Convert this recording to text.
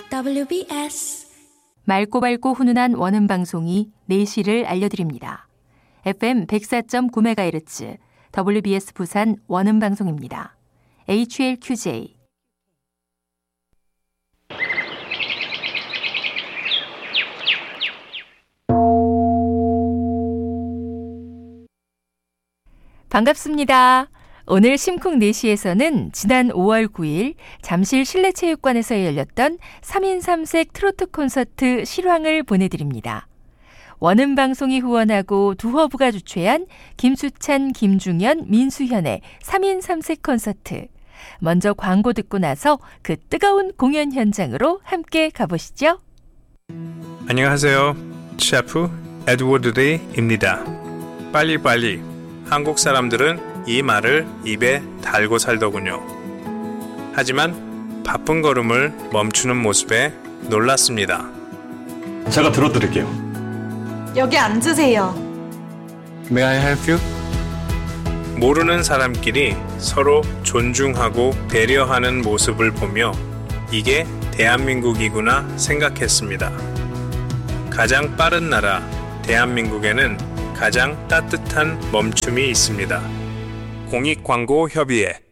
WBS 맑고 밝고 훈훈한 원음 방송이 4시를 알려드립니다. FM 104.9MHz WBS 부산 원음 방송입니다. HLQJ 반갑습니다. 오늘 심쿵 4시에서는 지난 5월 9일 잠실 실내체육관에서 열렸던 3인 3색 트로트 콘서트 실황을 보내드립니다. 원음방송이 후원하고 두허브가 주최한 김수찬, 김중현, 민수현의 3인 3색 콘서트. 먼저 광고 듣고 나서 그 뜨거운 공연 현장으로 함께 가보시죠. 안녕하세요. 셰프 에드워드 레이입니다. 빨리빨리. 한국 사람들은 이 말을 입에 달고 살더군요. 하지만 바쁜 걸음을 멈추는 모습에 놀랐습니다. 제가 들어드릴게요. 여기 앉으세요. May I help you? 모르는 사람끼리 서로 존중하고 배려하는 모습을 보며 이게 대한민국이구나 생각했습니다. 가장 빠른 나라 대한민국에는 가장 따뜻한 멈춤이 있습니다. 공익광고협의회